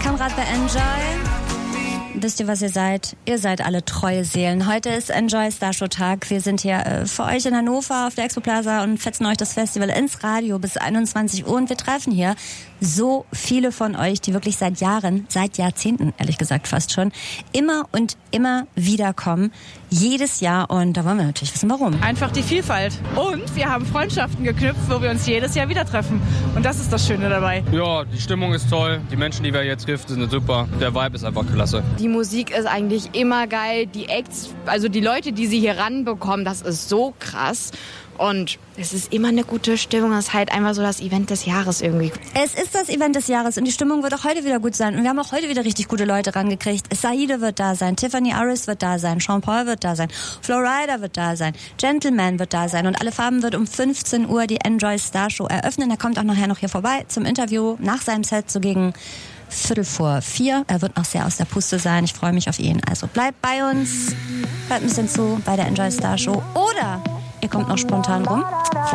Konrad bei Enjoy. Wisst ihr, was ihr seid? Ihr seid alle treue Seelen. Heute ist Enjoy Starshow Tag. Wir sind hier für euch in Hannover auf der Expo Plaza und fetzen euch das Festival ins Radio bis 21 Uhr. Und wir treffen hier so viele von euch, die wirklich seit Jahren, seit Jahrzehnten, ehrlich gesagt fast schon, immer und immer wieder kommen. Jedes Jahr. Und da wollen wir natürlich wissen, warum. Einfach die Vielfalt. Und wir haben Freundschaften geknüpft, wo wir uns jedes Jahr wieder treffen. Und das ist das Schöne dabei. Ja, die Stimmung ist toll. Die Menschen, die wir jetzt trifft, sind super. Der Vibe ist einfach klasse. Die Musik ist eigentlich immer geil. Die Acts, also die Leute, die sie hier ranbekommen, das ist so krass. Und es ist immer eine gute Stimmung. Es ist halt einfach so das Event des Jahres irgendwie. Es ist das Event des Jahres und die Stimmung wird auch heute wieder gut sein. Und wir haben auch heute wieder richtig gute Leute rangekriegt. Saide wird da sein, Tiffany Aris wird da sein, Sean Paul wird da sein, Florida wird da sein, Gentleman wird da sein und Alle Farben wird um 15 Uhr die Enjoy Star Show eröffnen. Er kommt auch nachher noch hier vorbei zum Interview nach seinem Set, so gegen 3:45. Er wird noch sehr aus der Puste sein. Ich freue mich auf ihn. Also bleibt bei uns, hört ein bisschen zu bei der Enjoy Star Show oder ihr kommt noch spontan rum.